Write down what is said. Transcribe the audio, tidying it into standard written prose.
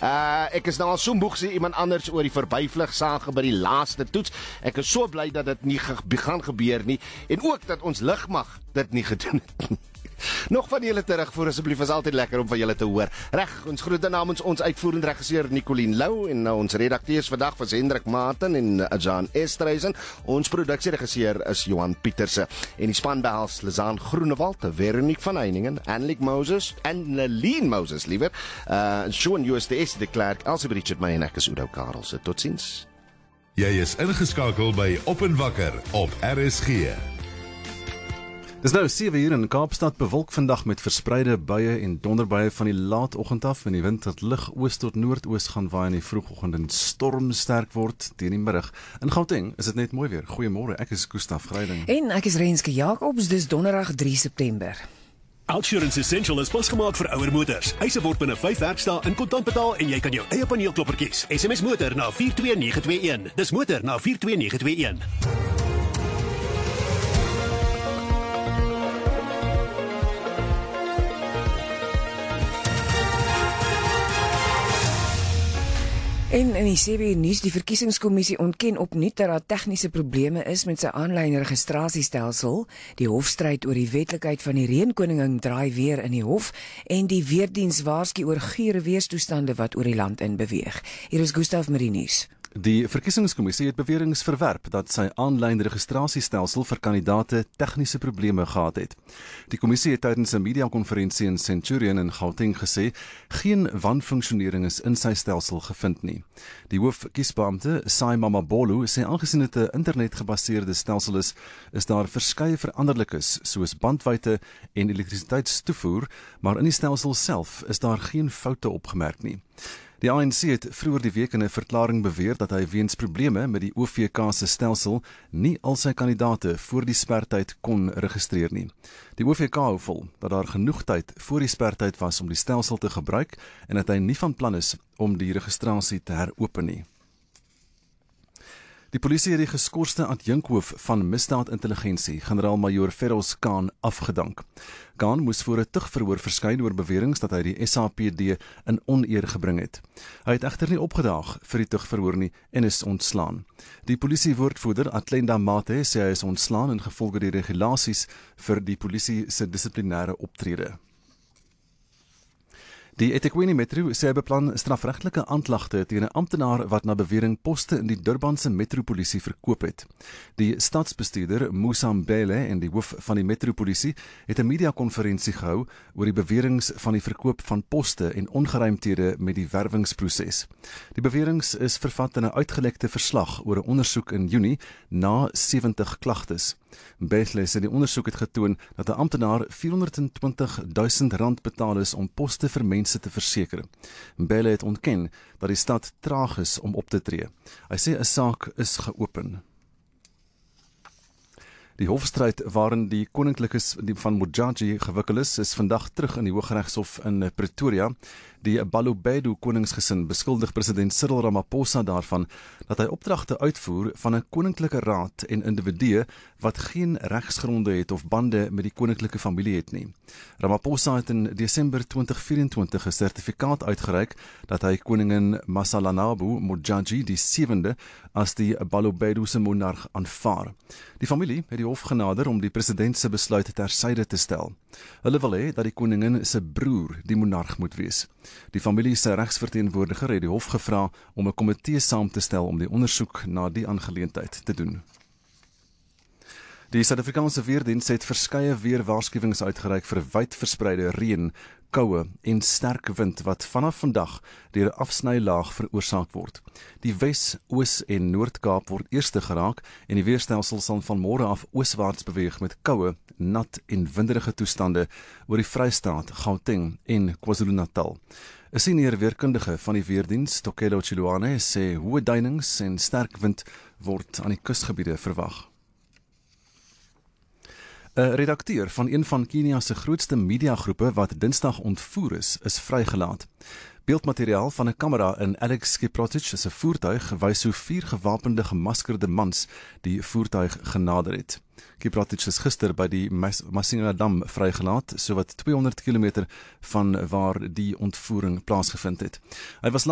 Ek is nou al so moeg, sê iemand anders oor die verbyvlug sage by die laaste toets. Ek is so bly dat dit nie gaan gebeur nie, en ook dat ons lugmag dit nie gedoen het nie. Nog van julle terugvoer asseblief, is altyd lekker om van julle te hoor. Reg, ons groete namens ons uitvoerende regisseur Nicoline Lou en ons redakteurs vandag was Hendrik Martin en Jan Estreisen. Ons produksieregisseur is Johan Pieterse en die span behels Lizaan Groenewald, Veronique van Heiningen, Annelien Moses, liewer, Sean USDS de Klerk, Elsie Richard May en ek is Udo Karelse. Totsiens. Jy is ingeskakel by Op en Wakker op RSG. Dis nou 7 uur in Kaapstad, bewolk vandag met verspreide buie en donderbuie van die laatoggend af en die wind wat lig oos tot noordoos gaan waai in die vroegoggend en stormsterk word teen die middag. In Gauteng is dit net mooi weer. Goeiemôre, ek is Gustaf Greiding. En ek is Renske Jacobs, dis donderdag 3 September. Outsurance Essential is pasgemaak vir ouer motors. Eise word binne 5 werkdae in kontant betaal en jy kan jou eie paneelklopper kies. SMS motor na 42921. Dis motor na 42921. En in die 7 uur nuus, die verkiesingskommissie ontken opnuut dat daar tegniese probleme is met sy aanlyn registrasiestelsel. Die hofstryd oor die wetlikheid van die reënkoningin draai weer in die hof en die weerdiens waarsku oor gure weerstoestande wat oor die land in beweeg. Hier is Gustaf met die nuus. Die verkiesingskommissie het beweringe verwerp dat sy aanlyn registrasiestelsel vir kandidaate tegniese probleme gehad het. Die kommissie het tydens 'n media-konferensie in Centurion in Gauteng gesê geen wanfunksionering is in sy stelsel gevind nie. Die hoofkiesbeampte, Sai Mamabolo, sê aangesien dit 'n internetgebaseerde stelsel is daar verskeie veranderlikes soos bandwydte en elektrisiteitstoevoer, maar in die stelsel self is daar geen foute opgemerk nie. Die ANC het vroeër die week in 'n verklaring beweer dat hy weens probleme met die OVK se stelsel nie al sy kandidaate voor die spertyd kon registreer nie. Die OVK hou vol dat daar genoeg tyd voor die spertyd was om die stelsel te gebruik en dat hy nie van plan is om die registrasie te heropen nie. Die polisie het die geskorste adjunkhoof van misdaadintelligensie, generaal-majoor Feroz Khan, afgedank. Khan moes voor 'n tugverhoor verskyn oor beweringe dat hy die SAPD in oneer gebring het. Hy het egter nie opgedaag vir die tugverhoor nie en is ontslaan. Die polisiewoordvoerder Atlenda Mate sê hy is ontslaan ingevolge die regulasies vir die polisie se dissiplinêre optrede. Die eThekwini Metro sê hy beplan strafregtelike aanklagte teen 'n amptenaar wat na bewering poste in die Durbanse metropolisie verkoop het. Die stadsbestuurder Musa Mbele en die hoof van die metropolisie het 'n media-konferensie gehou oor die beweringe van die verkoop van poste en ongeruimthede met die werwingsproses. Die beweringe is vervat in 'n uitgelekte verslag oor 'n ondersoek in Junie na 70 klagtes. Mbele sê die ondersoek het getoon dat 'n amptenaar R420,000 betaal is om poste vir mense te verseker. Mbele het ontken dat die stad traag is om op te tree. Hy sê 'n saak is geopen. Die hofstryd waarin die koninklikes van Modjadji gewikkel is vandag terug in die Hooggeregshof in Pretoria. Die Balobedu koningsgesin beskuldig president Cyril Ramaphosa daarvan dat hy opdragte uitvoer van 'n koninklike raad en individue wat geen regsgronde het of bande met die koninklike familie het nie. Ramaphosa het in Desember 2024 'n sertifikaat uitgereik dat hy koningin Masalanabu Modjadji die 7de as die Balobedu se monarg aanvaar. Die familie het die hof genader om die president se besluit tersyde te stel. Hulle wil hê dat die koningin se broer die monarg moet wees. Die familie se regsverteenwoordiger het die hof gevra om 'n komitee saam te stel om die ondersoek na die aangeleentheid te doen. Die Suid-Afrikaanse weerdiens het verskeie weerwaarskuwings uitgereik vir wyd verspreide reën, koue en sterk wind wat vanaf vandag deur 'n afsnylaag veroorsaak word. Die Wes-, Oos- en Noord-Kaap word eerste geraak en die weerstelsel sal van môre af ooswaarts beweeg met koue, nat en winderige toestande oor die Vrystaat, Gauteng en KwaZulu-Natal. 'n Senior weerkundige van die weerdiens, Tokelo Chiluane, sê hoë duinings en sterk wind word aan die kusgebiede verwag. 'n Redakteur van een van Kenia se grootste mediagroepe wat Dinsdag ontvoer is vrygelaat. Beeldmateriaal van 'n kamera in Alex Kiprotich se voertuig wys hoe 4 gewapende gemaskerde mans die voertuig genader het. Kiprotich is gister by die Masinga Dam vrygelaat, sowat 200 km van waar die ontvoering plaasgevind het. Hy was